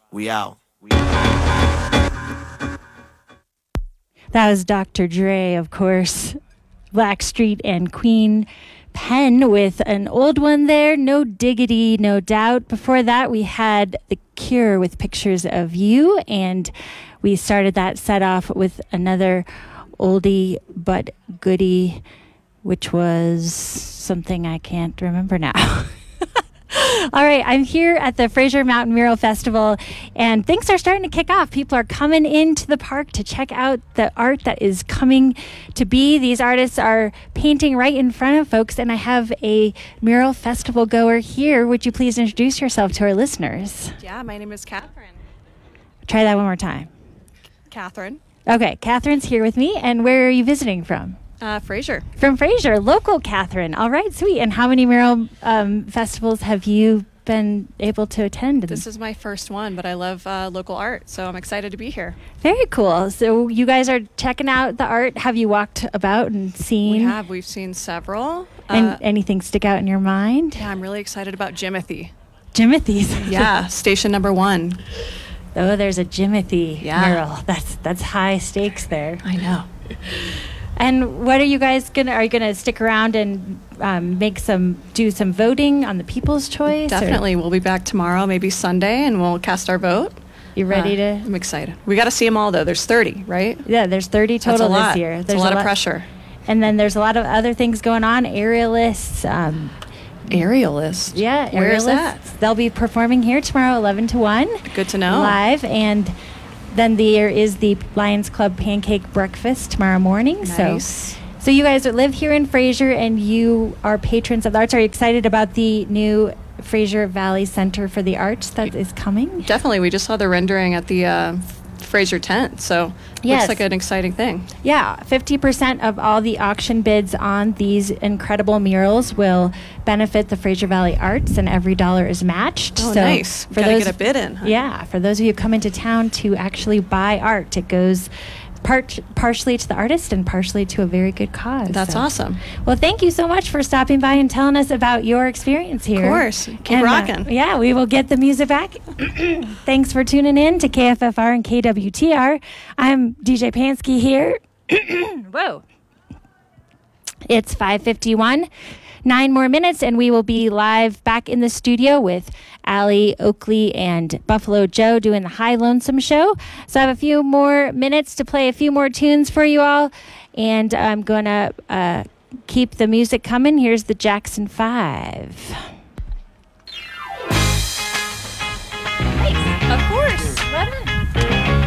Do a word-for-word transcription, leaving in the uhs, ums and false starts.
We out. We out. That was Doctor Dre, of course. Blackstreet and Queen Pen with an old one there, No Diggity, No Doubt. Before that, we had The Cure with Pictures of You, and we started that set off with another oldie but goodie, which was something I can't remember now. All right, I'm here at the Fraser Mountain Mural Festival, and things are starting to kick off. People are coming into the park to check out the art that is coming to be. These artists are painting right in front of folks, and I have a mural festival goer here. Would you please introduce yourself to our listeners? Yeah, my name is Catherine. Try that one more time. Catherine. Okay, Catherine's here with me, and where are you visiting from? Uh, Fraser. From Fraser, local Catherine. All right, sweet. And how many mural um, festivals have you been able to attend? This is my first one, but I love uh, local art, so I'm excited to be here. Very cool. So you guys are checking out the art. Have you walked about and seen? We have. We've seen several. And uh, anything stick out in your mind? Yeah, I'm really excited about Jimothy. Jimothy's. Yeah, station number one. Oh, there's a Jimothy yeah. mural. That's that's high stakes there. I know. And what are you guys gonna? Are you gonna stick around and um, make some, do some voting on the People's Choice? Definitely, or? We'll be back tomorrow, maybe Sunday, and we'll cast our vote. You ready uh, to? I'm excited. We got to see them all though. There's thirty, right? Yeah, there's thirty total That's a lot. this year. There's There's a lot a of pressure. And then there's a lot of other things going on. Aerialists. Um, Aerialist. Yeah, Where is aerialists. that? They'll be performing here tomorrow, eleven to one. Good to know. Live, and then there is the Lions Club Pancake Breakfast tomorrow morning. Nice. So. So you guys live here in Fraser, and you are patrons of the arts. Are you excited about the new Fraser Valley Center for the Arts that is coming? Definitely. We just saw the rendering at the uh, Fraser tent, so yes. looks like an exciting thing. Yeah, fifty percent of all the auction bids on these incredible murals will benefit the Fraser Valley Arts, and every dollar is matched. Oh, so nice. For Gotta those, get a bid in. Huh? Yeah, for those of you who come into town to actually buy art, it goes Part, partially to the artist and partially to a very good cause. That's so. awesome. Well, thank you so much for stopping by and telling us about your experience here. Of course. Keep and, rocking. Uh, yeah, we will get the music back. Thanks for tuning in to K F F R and K W T R. I'm D J Pansky here. Whoa. It's five fifty-one. Nine more minutes, and we will be live back in the studio with Allie Oakley and Buffalo Joe doing the High Lonesome Show. So I have a few more minutes to play a few more tunes for you all, and I'm going to uh, keep the music coming. Here's the Jackson Five. Nice. Of course.